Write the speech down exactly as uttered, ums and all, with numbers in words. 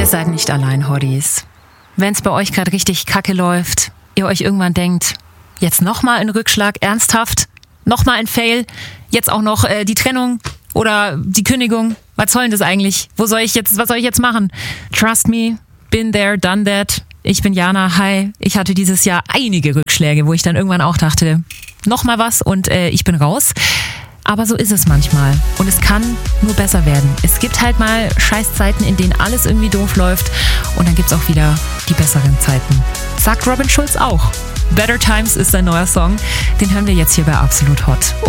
seid nicht allein, Hotties. Wenn es bei euch gerade richtig kacke läuft, ihr euch irgendwann denkt, jetzt nochmal ein Rückschlag, ernsthaft, nochmal ein Fail, jetzt auch noch äh, die Trennung oder die Kündigung. Was soll denn das eigentlich? Wo soll ich jetzt, was soll ich jetzt machen? Trust me, been there, done that. Ich bin Jana, hi. Ich hatte dieses Jahr einige Rückschläge, wo ich dann irgendwann auch dachte, nochmal was und äh, ich bin raus. Aber so ist es manchmal. Und es kann nur besser werden. Es gibt halt mal Scheißzeiten, in denen alles irgendwie doof läuft. Und dann gibt's auch wieder die besseren Zeiten. Sagt Robin Schulz auch. Better Times ist sein neuer Song. Den hören wir jetzt hier bei Absolut Hot.